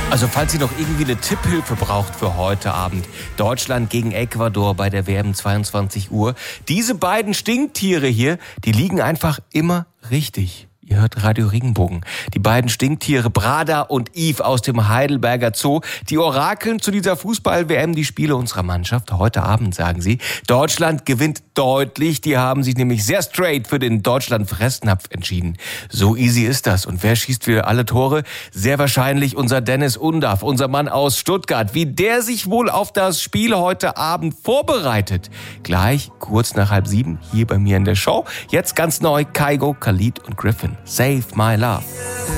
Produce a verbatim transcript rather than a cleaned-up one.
Also falls ihr noch irgendwie eine Tipphilfe braucht für heute Abend. Deutschland gegen Ecuador bei der W M zweiundzwanzig Uhr. Diese beiden Stinktiere hier, die liegen einfach immer richtig. Ihr hört Radio Regenbogen. Die beiden Stinktiere Brada und Yves aus dem Heidelberger Zoo, die orakeln zu dieser Fußball-W M die Spiele unserer Mannschaft. Heute Abend sagen sie, Deutschland gewinnt deutlich. Die haben sich nämlich sehr straight für den Deutschland-Fressnapf entschieden. So easy ist das. Und wer schießt für alle Tore? Sehr wahrscheinlich unser Dennis Undaff, unser Mann aus Stuttgart. Wie der sich wohl auf das Spiel heute Abend vorbereitet. Gleich kurz nach halb sieben hier bei mir in der Show. Jetzt ganz neu Kygo, Khalid und Griffin. Save My Love.